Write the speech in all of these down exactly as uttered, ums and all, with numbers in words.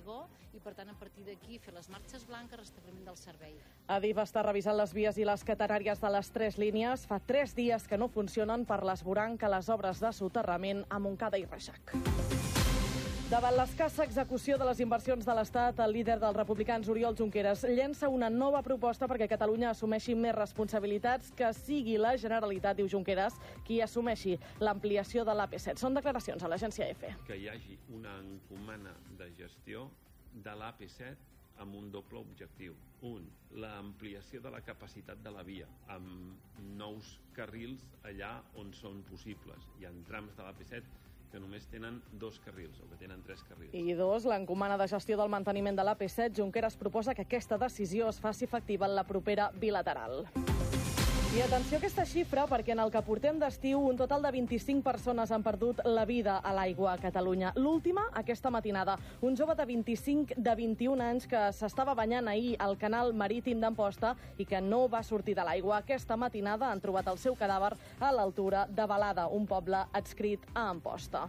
formigó i, per tant, a partir d'aquí fer les marxes blanques, restabliment del servei. Adif està revisant les vies i les catenàries de les tres línies. Fa tres dies que no funcionen per l'esvoranc a les obres de soterrament a Montcada i Reixac. Davant l'escassa execució de les inversions de l'Estat, el líder dels republicans, Oriol Junqueras, llença una nova proposta perquè Catalunya assumeixi més responsabilitats, que sigui la Generalitat, diu Junqueras, qui assumeixi l'ampliació de l'A P set. Són declaracions a l'agència EFE. Que hi hagi una encomana de gestió de l'A P set amb un doble objectiu. Un, l'ampliació de la capacitat de la via, amb nous carrils allà on són possibles. Hi ha trams de l'A P set que només tenen dos carrils, o que tenen tres carrils. I dos, l'encomana de gestió del manteniment de l'A P set. Junqueras proposa que aquesta decisió es faci efectiva en la propera bilateral. I atenció a aquesta xifra, perquè en el que portem d'estiu un total de vint-i-cinc persones han perdut la vida a l'aigua a Catalunya. L'última, aquesta matinada, un jove de vint-i-cinc de vint-i-un anys que s'estava banyant ahir al canal marítim d'Amposta i que no va sortir de l'aigua. Aquesta matinada han trobat el seu cadàver a l'altura de Balada, un poble adscrit a Amposta.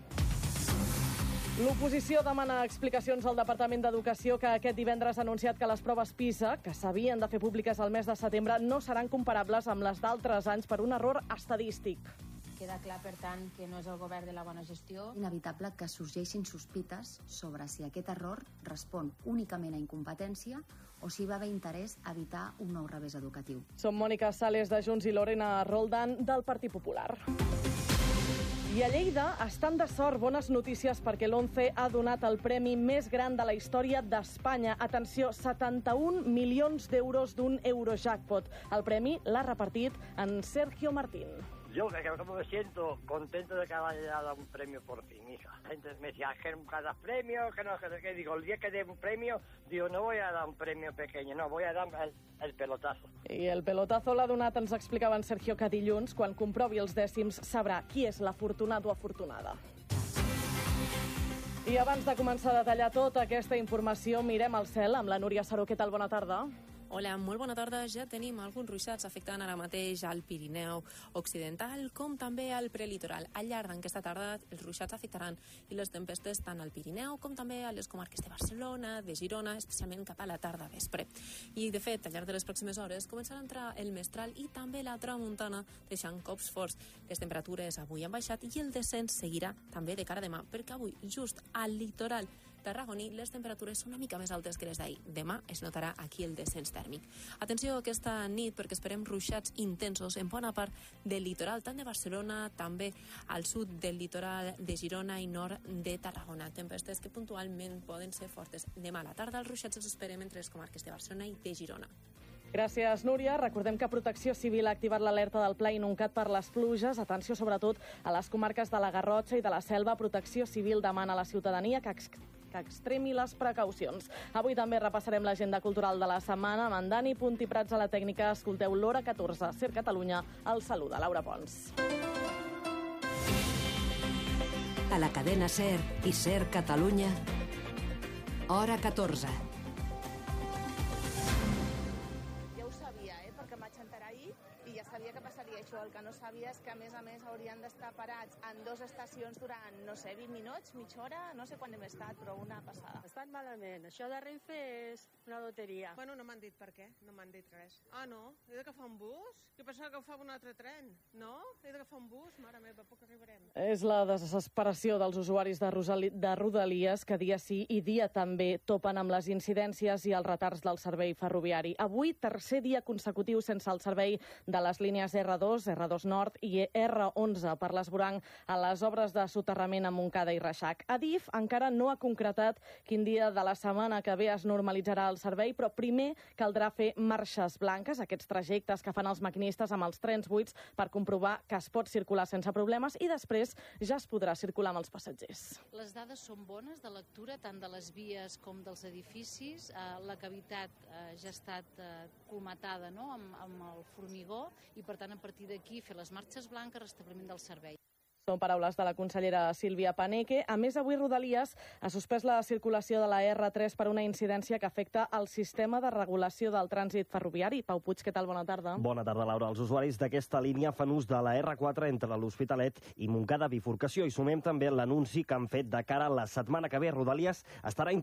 L'oposició demana explicacions al Departament d'Educació, que aquest divendres ha anunciat que les proves PISA, que s'havien de fer públiques al mes de setembre, no seran comparables amb les d'altres anys per un error estadístic. Queda clar, per tant, que no és el govern de la bona gestió. Inevitable que sorgeixin sospites sobre si aquest error respon únicament a incompetència o si va haver interès a evitar un nou revés educatiu. Som Mònica Sales de Junts i Lorena Roldán del Partit Popular. I a Lleida estan de sort. Bones notícies, perquè l'ONCE ha donat el premi més gran de la història d'Espanya. Atenció, setanta-un milions d'euros d'un Eurojackpot. El premi l'ha repartit en Sergio Martín. Yo que me siento contento de que haya dado un premio por fin, hija. La gente me decía que nunca das premio, que no, que, que digo, el día que dé un premio, digo, no voy a dar un premio pequeño, no, voy a dar el, el pelotazo. I el pelotazo l'ha donat, ens explicava en Sergio, que dilluns, quan comprovi els dècims, sabrà qui és l'afortunat o afortunada. I abans de començar a detallar tota aquesta informació, mirem al cel amb la Núria Saró. Què tal? Bona tarda. Hola, molt bona tarda. Ja tenim alguns ruixats afectant ara mateix al Pirineu Occidental, com també al prelitoral. Al llarg d'aquesta tarda els ruixats afectaran i les tempestes tant al Pirineu com també a les comarques de Barcelona, de Girona, especialment cap a la tarda vespre. I, de fet, al llarg de les pròximes hores començarà a entrar el mestral i també la tramuntana, deixant cops forts. Les temperatures avui han baixat i el descens seguirà també de cara a demà, perquè avui, just al litoral tarragoní, les temperatures són una mica més altes que les d'ahir. Demà es notarà aquí el descens tèrmic. Atenció aquesta nit, perquè esperem ruixats intensos en bona part del litoral, tant de Barcelona, també al sud del litoral de Girona i nord de Tarragona. Tempestes que puntualment poden ser fortes. Demà a la tarda els ruixats els esperem entre les comarques de Barcelona i de Girona. Gràcies, Núria. Recordem que Protecció Civil ha activat l'alerta del Pla inuncat per les pluges. Atenció sobretot a les comarques de la Garrotxa i de la Selva. Protecció Civil demana a la ciutadania que que extremi les precaucions. Avui també repassarem l'agenda cultural de la setmana. Amb en Dani Punt i Prats a la tècnica, escolteu l'Hora catorze. Ser Catalunya, el saluda Laura Pons. A la cadena SER i SER Catalunya, Hora catorze. Ja ho sabia, eh, perquè em vaig enterar ahir i ja sabia que passaria això. El que no sabia és que, a més a més, haurien d'estar parats en dues estacions durant, no sé, vint minuts, mitja hora, no sé quan hem estat, però una passada. Estan malament. Això de Renfe és una loteria. Bueno, no m'han dit per què, no m'han dit res. Ah, no? He d'agafar un bus? Jo pensava que agafava un altre tren. No? He d'agafar un bus? Mare meva, poc arribarem. És la desesperació dels usuaris de, Rosali... de Rodalies, que dia sí i dia també topen amb les incidències i els retards del servei ferroviari. Avui, tercer dia consecutiu sense el servei de les línies erre dos, erre dos Nord i erre onze per l'esvoranc a les obres de soterrament a Montcada i Reixac. Adif encara no ha concretat quin dia de la setmana que ve es normalitzarà el servei, però primer caldrà fer marxes blanques, aquests trajectes que fan els maquinistes amb els trens buits per comprovar que es pot circular sense problemes, i després ja es podrà circular amb els passatgers. Les dades són bones de lectura, tant de les vies com dels edificis. La cavitat ja ha estat colmatada, no?, amb, amb el formigó, i per tant a partir d'aquí fer les marxes blanques, restabliment del servei. Són paraules de la consellera Sílvia Paneque. A més, avui Rodalies ha suspès la circulació de la erre tres per una incidència que afecta el sistema de regulació del trànsit ferroviari. Pau Puig, què tal? Bona tarda. Bona tarda, Laura. Els usuaris d'aquesta línia fan ús de la erre quatre entre l'Hospitalet i Montcada Bifurcació, i sumem també l'anunci que han fet de cara a la setmana que ve. Rodalies estarà